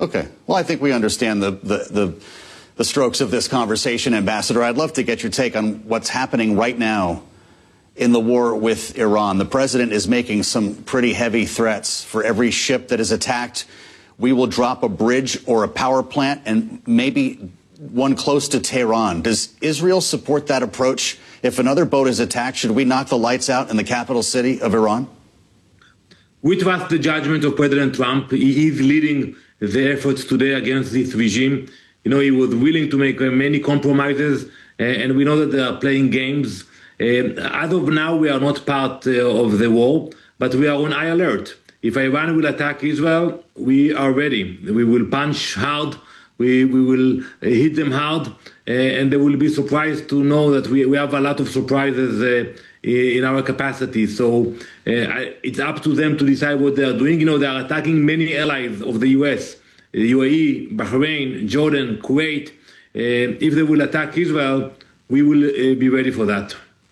Okay. Well, I think we understand the strokes of this conversation, Ambassador. I'd love to get your take on what's happening right now in the war with Iran. The president is making some pretty heavy threats. For every ship that is attacked, we will drop a bridge or a power plant, and maybe one close to Tehran. Does Israel support that approach? If another boat is attacked, should we knock the lights out in the capital city of Iran? We trust the judgment of President Trump. He is leading the efforts today against this regime. You know, he was willing to make many compromises, and we know that they are playing games. As of now, we are not part of the war, but we are on high alert. If Iran will attack Israel, we are ready. We will punch hard. We will hit them hard, and they will be surprised to know that we have a lot of surprises in our capacity. So it's up to them to decide what they are doing. You know, they are attacking many allies of the U.S., UAE, Bahrain, Jordan, Kuwait. If they will attack Israel, we will be ready for that.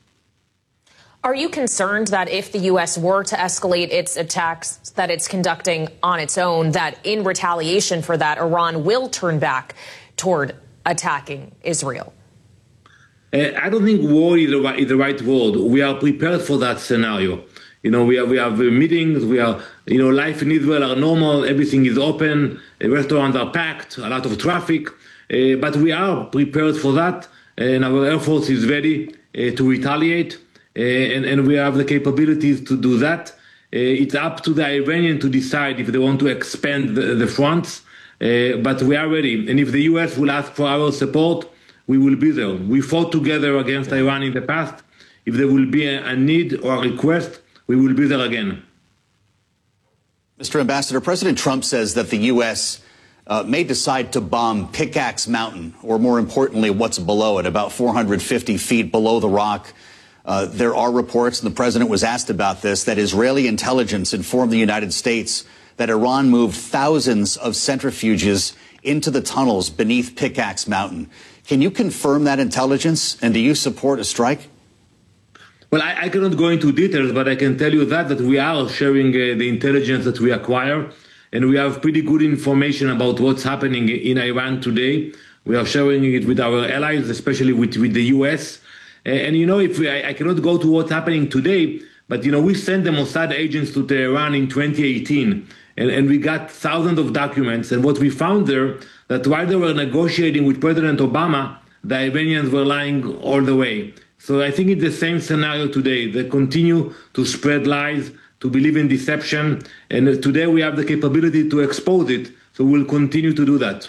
Are you concerned that if the U.S. were to escalate its attacks that it's conducting on its own, that in retaliation for that, Iran will turn back toward attacking Israel? I don't think war is the right word. We are prepared for that scenario. You know, we have meetings. We are, you know, life in Israel are normal. Everything is open. Restaurants are packed. A lot of traffic. But we are prepared for that, and our Air Force is ready to retaliate. And we have the capabilities to do that. It's up to the Iranians to decide if they want to expand the fronts, but we are ready. And if the U.S. will ask for our support, we will be there. We fought together against Iran in the past. If there will be a need or a request, we will be there again. Mr. Ambassador, President Trump says that the U.S. May decide to bomb Pickaxe Mountain, or more importantly, what's below it, about 450 feet below the rock. There are reports, and the president was asked about this, that Israeli intelligence informed the United States that Iran moved thousands of centrifuges into the tunnels beneath Pickaxe Mountain. Can you confirm that intelligence, and do you support a strike? Well, I cannot go into details, but I can tell you that we are sharing the intelligence that we acquire, and we have pretty good information about what's happening in Iran today. We are sharing it with our allies, especially with the U.S., and, you know, I cannot go to what's happening today, but, you know, we sent the Mossad agents to Tehran in 2018, and we got thousands of documents. And what we found there, that while they were negotiating with President Obama, the Iranians were lying all the way. So I think it's the same scenario today. They continue to spread lies, to believe in deception, and today we have the capability to expose it, so we'll continue to do that.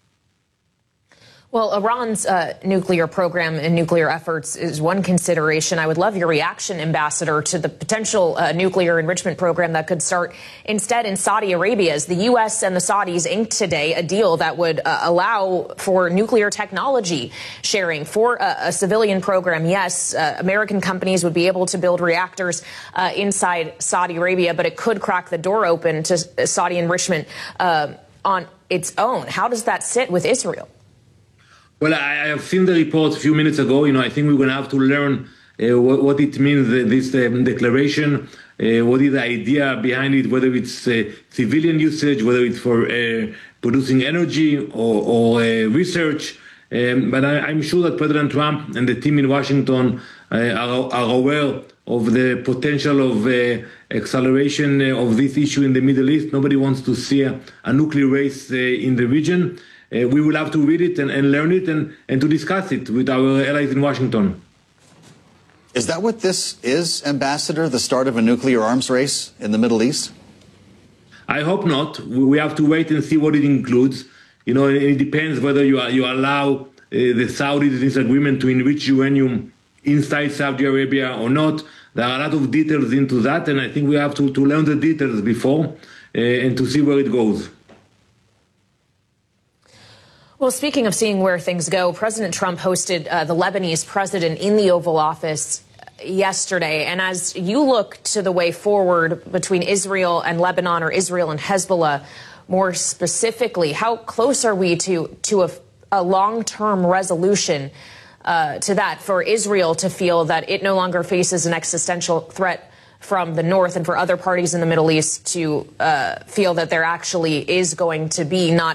Well, Iran's nuclear program and nuclear efforts is one consideration. I would love your reaction, Ambassador, to the potential nuclear enrichment program that could start instead in Saudi Arabia. As the U.S. and the Saudis inked today a deal that would allow for nuclear technology sharing for a civilian program. Yes, American companies would be able to build reactors inside Saudi Arabia, but it could crack the door open to Saudi enrichment on its own. How does that sit with Israel? Well, I have seen the report a few minutes ago. You know, I think we're going to have to learn what it means, this declaration, what is the idea behind it, whether it's civilian usage, whether it's for producing energy or research. But I'm sure that President Trump and the team in Washington are aware of the potential of acceleration of this issue in the Middle East. Nobody wants to see a nuclear race in the region. We will have to read it and learn it and to discuss it with our allies in Washington. Is that what this is, Ambassador, the start of a nuclear arms race in the Middle East? I hope not. We have to wait and see what it includes. You know, it depends whether you allow the Saudis in this agreement to enrich uranium inside Saudi Arabia or not. There are a lot of details into that, and I think we have to learn the details before and to see where it goes. Well, speaking of seeing where things go, President Trump hosted the Lebanese president in the Oval Office yesterday. And as you look to the way forward between Israel and Lebanon, or Israel and Hezbollah, more specifically, how close are we to a long-term resolution to that, for Israel to feel that it no longer faces an existential threat from the north, and for other parties in the Middle East to feel that there actually is going to be not